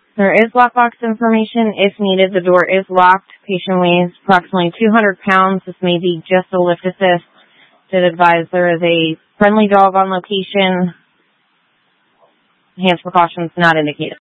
There is lock box information if needed. The door is locked. Patient weighs approximately 200 pounds. This may be just a lift assist. Did advise there is a friendly dog on location. Enhanced precautions not indicated.